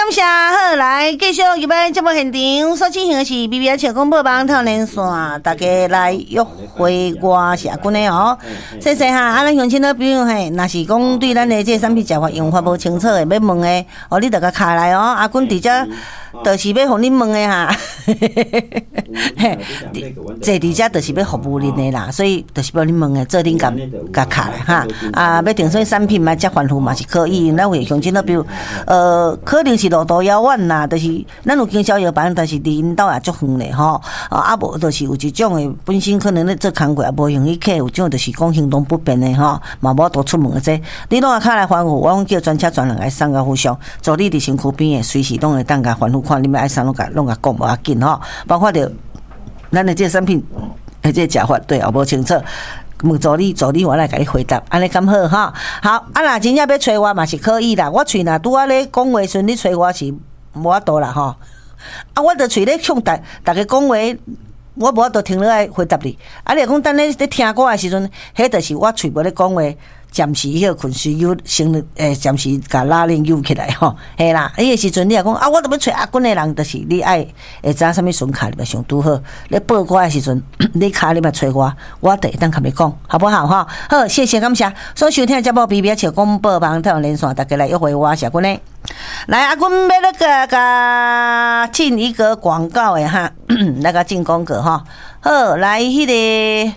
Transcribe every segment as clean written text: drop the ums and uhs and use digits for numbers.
感谢，好来继续入来节目现场，所进行的是 BBR 笑广播网透连线，大家来约会我社群的哦。谢谢哈，咱乡亲的朋友嘿，若是讲对咱的这产品食法用法无清楚的，要问的哦，你着甲卡来哦。阿君伫遮就是要互恁问的哈，坐伫遮就是要服务恁的啦，所以就是要恁问的，做恁甲卡来哈。啊，要订什么产品嘛，遮吩咐嘛是可以，咱有乡亲的比如可能是路途遥远啦，就是咱有经销药房，但是离因兜也足远嘞吼。啊无就是有一种的本身可能咧做工课也无容易客，有种就是讲行动不便的吼，嘛无多出门的这，你拢啊卡来吩咐，我讲叫专车专人来送到互相，助你伫身躯边的随时拢会当甲吩咐看，你们爱啥拢甲讲无要紧吼，包括着咱的这个产品，这个食法对也无清楚。问助理我来甲你回答，安尼咁好哈。好，啊若真正要找我嘛是可以啦。我喙若拄仔咧讲话时，你找我是无法度啦吼。啊，我着喙咧向大家讲话，我无法度停落来回答你。啊，你讲等咧听歌的时阵，迄著是我喙无咧讲话。暂时迄个困需要先暂时甲拉链悠起来吼，嘿啦，迄个时阵你也讲啊，我都要找阿君的人，就是你爱会知什么孙卡，你嘛上拄好。你报我的时阵，你卡你嘛找我，我就会当甲你讲，好不好哈？好，谢谢感谢。所收听的节目 BBR 笑广播网透连线，大家来约会我小君呢。来，阿君要那个进一个广告的哈，那个进广告哈。好，来迄个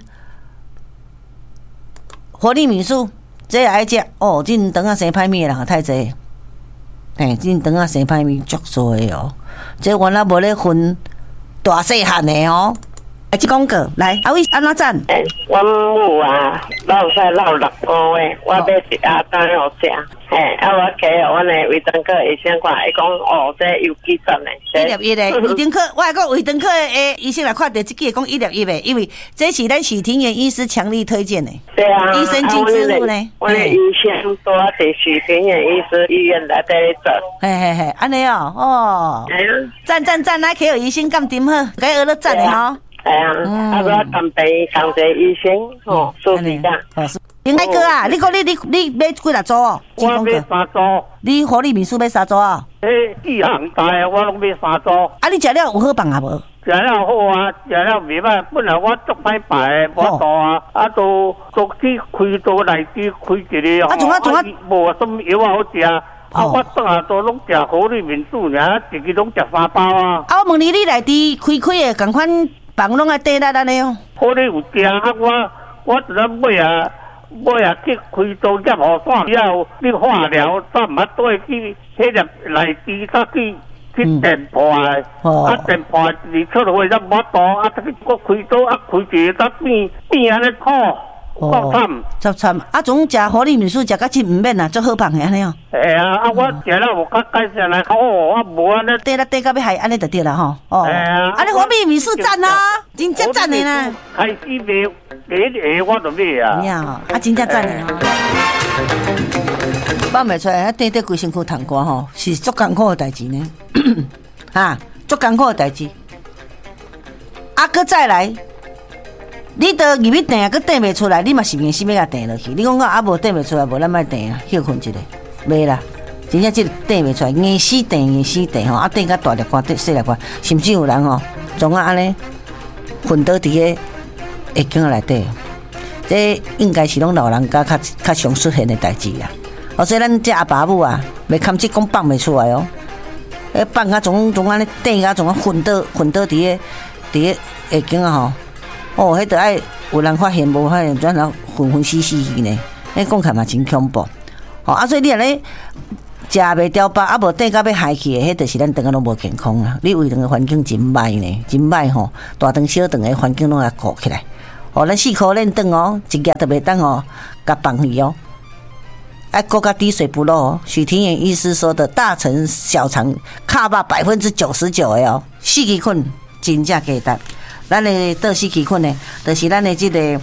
活力民宿。这也爱食哦，这肠仔生歹面的人太济，这肠仔生歹面足多的哦。这原来无咧分大细汉的哦。这广告来，阿伟安怎赞？ 我母啊，老细老6个月，我要一下当好食。我加我的胃肠科医生看，伊讲哦，这有几针的。 1粒1的胃肠科，我还讲胃肠科的医生来看到这个讲1粒1的，因为这是咱许庭元医师强力推荐的。 对啊， 医生金之路呢？ 我的医生都在许庭元医师医院来这里做。 嘿，安尼哦，赞，来给有医生干点好，该学了赞的吼。 系啊，我同病同济医生吼，舒服下。 应该哥啊，你讲你买几粒组哦？ 我买3组。 你活力民宿买3组啊？ 4项大的我拢买3组。 啊，你食了有好放啊无？ 食了好啊，食了袂歹。本来我足歹排的，无多啊，都去开刀内底开一个。啊，总无什么药好食。我当下都拢食活力民宿尔，一个拢食3包啊。 啊，我问你内底开的共款房拢爱底力安尼哦？ 好你有食啊，我只能买啊去开刀接好线，以后你化疗再毋捌对去迄粒内底再去电破的，电破你出来则无多，再去搁开刀开一个再变安尼苦。足惨！ 啊，总食活力民宿食到真唔免啊，足好放的安尼哦。 我食了有较改善来好，我无安尼底到要害安尼就对啦吼。安尼活力民宿赞啊，真正赞的啦。 开始买我就买啊。 呀，真正赞的吼。放袂出来，底规身躯烫瓜吼，是足艰苦的代志呢。足艰苦的代志。搁再来。你到入去订，佮订袂出来，你嘛是硬死要甲订落去。你讲啊无订袂出来，无咱莫订啊，休困一下，袂啦。真正即个订袂出来，硬死订吼，订甲大粒瓜、细粒瓜，甚至有人吼，总安尼昏倒伫个会境内底。这应该是拢老人家较常出现的代志啦。所以咱这阿爸母啊，袂堪即讲放袂出来哦。放啊总安尼订啊，总昏倒伫个会境啊吼。哦，迄著爱有人发现无发现，转头昏死去呢。迄讲起来嘛真恐怖。所以你安尼食袂掉饱，无等到要害去的，迄著是咱肠仔拢无健康啊。你胃肠的环境真歹呢，真歹吼。大肠小肠的环境拢来顾起来。咱4颗链肠哦，一夜都袂当甲放去哦。顾甲滴水不漏哦。许庭元医师说的大肠小肠卡饱99%的哦，4支菌真正简单。咱的德西奇菌呢，就是咱的这个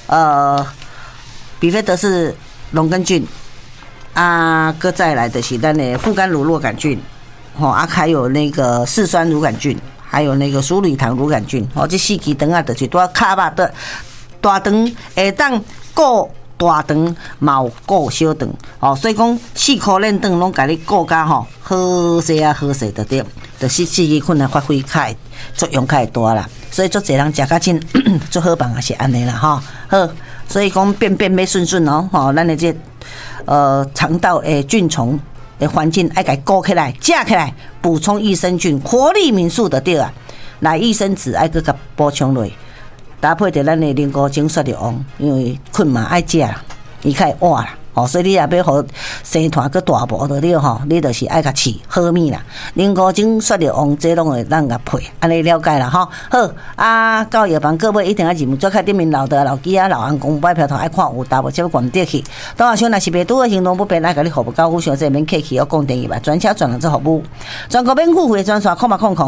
比菲德氏龙根菌搁再来的是咱的副甘乳酪杆菌，还有那个嗜酸乳杆菌，还有那个鼠李糖乳杆菌，这4支肠啊，就是多卡巴的大肠会当顾大肠嘛有顾小肠，所以讲4颗链肠拢甲你顾甲好势啊好势就对，就是四肢困难发挥较作用较大啦。所以做侪人食较真，做好饭也是安尼啦好，所以讲便要顺顺咱的这肠道的菌虫的环境爱甲顾起来、食起来，补充益生菌、活力民宿的对啊。来益生脂爱搁甲补充落，搭配着咱的人工精雪的王，因为困嘛爱食啦，伊较会活啦。所以你也要互生团搁大补就了你就是爱甲饲好物啦。人工精雪的王这拢会咱甲配，安尼了解啦好到药房各位一定要入门，做开店面老的老鸡老安公买票头爱看有大无只要管得去。当下想若是袂拄的行动不便，爱甲你服务高夫小姐免客气，我讲电话专车专人做服务，全国免付费专线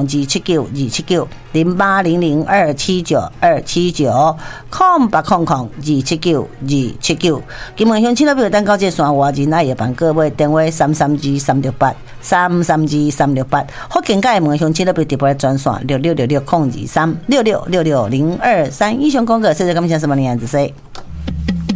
0800-279-279，0800-279-279。金门乡亲那边等到这线外人爱药房各位电话332-368，332-368。福建界门乡亲那边直播专线6666-023，6666-023。以上广告，谢谢感谢什么样子？